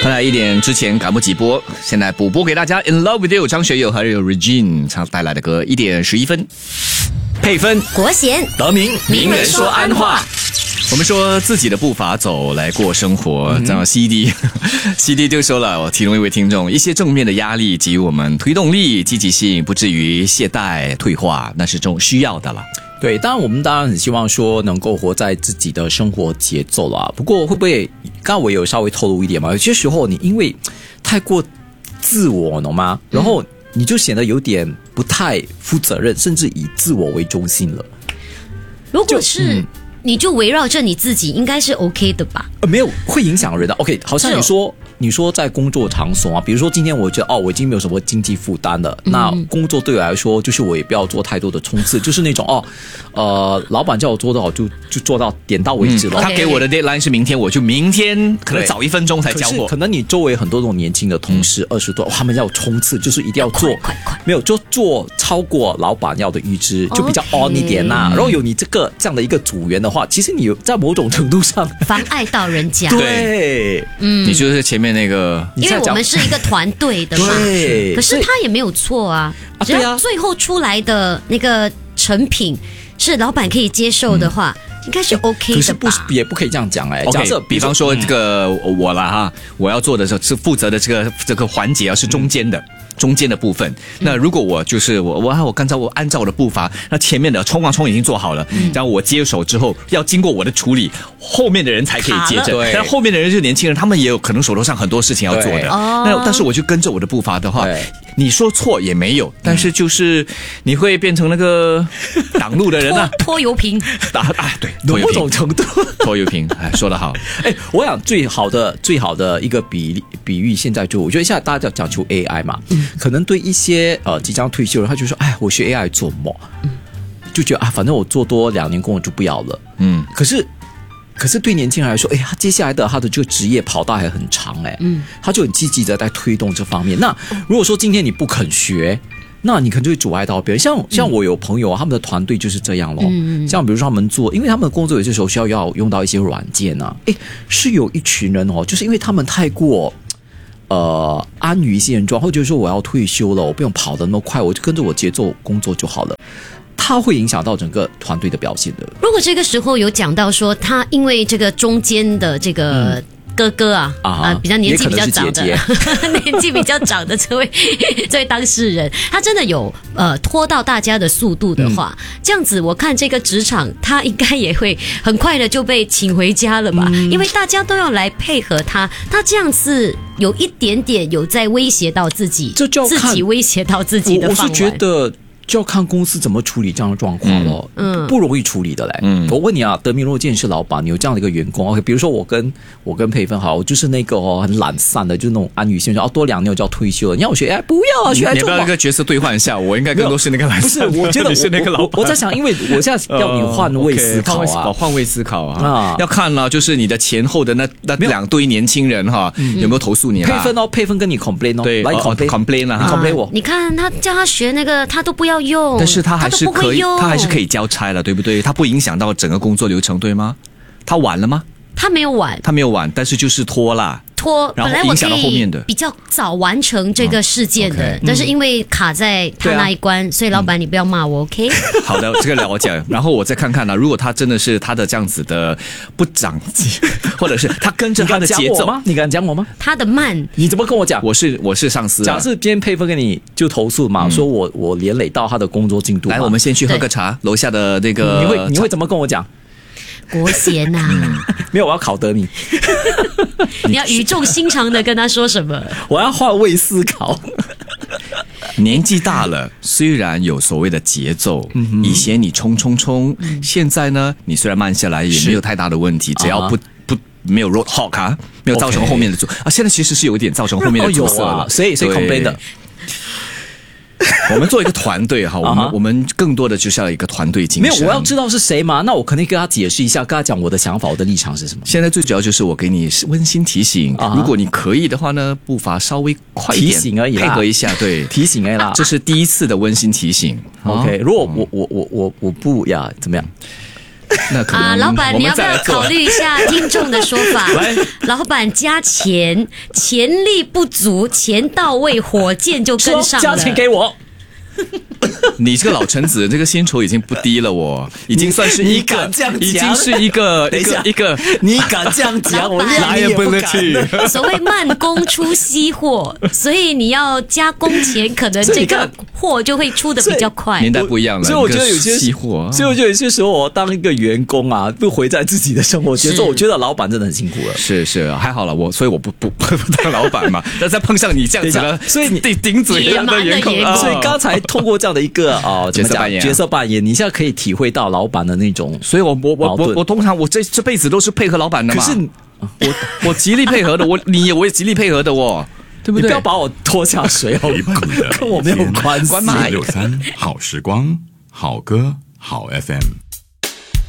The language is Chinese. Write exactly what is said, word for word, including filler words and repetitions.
来一点之前赶不及播，现在补播给大家。In Love with You 张学友还有 Regine 唱带来的歌，一点十一分。配分国贤德明名人说安话。 我们说自己的步伐走来过生活，这样 C D C D 就说了，我其中一位听众，一些正面的压力给予我们推动力、积极性，不至于懈怠退化，那是这种需要的了。 对，当然我们当然很希望说能够活在自己的生活节奏啦。不过会不会，刚刚我有稍微透露一点嘛？有些时候你因为太过自我，懂吗？然后你就显得有点不太负责任，甚至以自我为中心了。 如果是、嗯、你就围绕着你自己，应该是 OK 的吧？ 呃，没有会影响人的。OK， 好像你说、哦、你说在工作场所啊，比如说今天我觉得哦，我已经没有什么经济负担了，嗯、那工作对我来说就是我也不要做太多的冲刺，就是那种哦，呃，老板叫我做到好就就做到点到为止了、 嗯。他给我的 deadline 是明天，我就明天可能早一分钟才交货。 可能你周围很多这种年轻的同事，二十、嗯、多，他们要冲刺，就是一定要做， 快快快， 没有就做超过老板要的预支，就比较 on 一点呐、啊。然后有你这个这样的一个组员的话，其实你有在某种程度上妨碍到人家。 对， 嗯，你就是前面那个， 因为我们是一个团队的嘛， 对， 可是他也没有错啊，只要最后出来的那个成品是老板可以接受的话。嗯应该是 OK 的吧？ 可是不也不可以这样讲哎。假设 okay, 比方说这个、嗯、我啦哈，我要做的是负责的这个这个环节啊是中间的、嗯、中间的部分。那如果我就是我我我刚才我按照我的步伐，那前面的冲啊冲已经做好了，嗯、然后我接手之后要经过我的处理，后面的人才可以接着。但后面的人就是年轻人，他们也有可能手头上很多事情要做的。那但是我就跟着我的步伐的话，你说错也没有，但是就是你会变成那个挡路的人啊， 拖油瓶啊啊对。 某种程度拖油瓶，哎，说得好。 哎，我想最好的最好的一个比比喻，现在就我觉得现在大家讲求 A I 嘛，嗯、可能对一些呃即将退休的人，他就说，哎，我学 A I 做什么？嗯、就觉得啊，反正我做多两年工我就不要了。嗯，可是可是对年轻人来说，哎，他接下来的他的这个职业跑道还很长，哎，嗯，他就很积极的在推动这方面。那如果说今天你不肯学，那你可能就会阻碍到别人，像像我有朋友啊，他们的团队就是这样咯。嗯、像比如说他们做，因为他们的工作有些时候需要要用到一些软件啊，诶，是有一群人哦，就是因为他们太过呃安于现状，或者说我要退休了，我不用跑得那么快，我就跟着我节奏工作就好了。它会影响到整个团队的表现的。 如果这个时候有讲到说，他因为这个中间的这个。嗯哥哥啊啊、呃，比较年纪比较长的，姐姐年纪比较长的这位这位当事人，他真的有呃拖到大家的速度的话，嗯、这样子我看这个职场他应该也会很快的就被请回家了吧？嗯、因为大家都要来配合他，他这样子有一点点有在威胁到自己， 这就自己威胁到自己的饭碗。 我是觉得。就要看公司怎么处理这样的状况了，嗯，不容易处理的嘞。嗯，我问你啊，德明，如果今天是老板，你有这样的一个员工 ，OK， 比如说我跟我跟佩芬好，我就是那个哦很懒散的，就是那种安于现状，哦多两年我就要退休了，你要我学，哎不要啊，学来做嘛。 你不要那个角色兑换一下，我应该更多是那个懒散。 不是，我觉得你是那个老板。我, 我, 我在想，因为我现在要你换位思考啊， 哦、换位思考啊，啊要看了，就是你的前后的那那两堆年轻人哈，嗯、有没有投诉你？ 佩芬哦，佩芬跟你 complain 哦， 对，来 complain complain 了， 你 complain 我。 你看他叫他学那个，他都不要用， 但是他。还是可以，他还是可以交差了，对不对？他不影响到整个工作流程，对吗？他晚了吗？ 他没有晚， 他没有晚，但是就是拖啦， 拖。 然后影响到后面的， 比较早完成这个事件的， 嗯、 但是因为卡在他那一关，嗯、所以老板你不要骂我 ，OK？ 好的，这个了解。然后我再看看呢，如果他真的是他的这样子的不长进，或者是他跟着他的节奏吗？你敢讲我吗？ 他的慢， 你怎么跟我讲？ 我是我是上司、啊。 假设今天佩芬跟你就投诉嘛，嗯、说我我连累到他的工作进度。 来，我们先去喝个茶，楼下的那个。 你会你会怎么跟我讲？ 国贤呐、啊嗯，没有，我要考德明。 你要语重心长的跟他说什么？ 我要换位思考。 年纪大了，虽然有所谓的节奏，嗯、以前你冲冲冲，嗯、现在呢，你虽然慢下来也没有太大的问题，只要不、啊、不没有 road hog 啊，没有造成后面的阻、okay. 啊，现在其实是有一点造成后面的阻塞了， 哦啊、所以所以 complain 的。 我们做一个团队哈，我们、uh-huh. 我们更多的就是要一个团队精神。 没有，我要知道是谁嘛，那我肯定跟他解释一下，跟他讲我的想法，我的立场是什么。 现在最主要就是我给你温馨提醒， uh-huh. 如果你可以的话呢，步伐稍微快一点， 提醒而已啦， 配合一下，对， 提醒而已啦。 这是第一次的温馨提醒。 OK， 如果我我我我我不呀，怎么样？ 那可能啊，老板， 我你要不要们再来做考虑一下听众的说法？ 来， 老板加钱，潜力不足，钱到位，火箭就跟上了。 加钱给我。 你这个老臣子，这个薪酬已经不低了，我已经算是一你个敢这样讲已经是一个一等一下个一个你敢这样讲，我连你也不敢。 所谓慢工出细货，所以你要加工前，可能这个货就会出的比较快。 年代不一样了， 所以我觉得有些期货， 所以我觉得有些时候我当一个员工啊，不回在自己的生活节奏，我觉得老板真的很辛苦了。 是是，还好了，我所以我不不不不当老板嘛。但再碰上你这样子的， 所以你顶顶嘴一样的员工， 所以刚才通过这样的一个啊角色扮演， 角色扮演，你现在可以体会到老板的那种， 所以我我我我我通常我这这辈子都是配合老板的嘛。 可是我我极力配合的，我你也我也极力配合的哦，对不对？ 你不要把我拖下水哦，跟我没有关系。 六三好时光，好歌好 F M。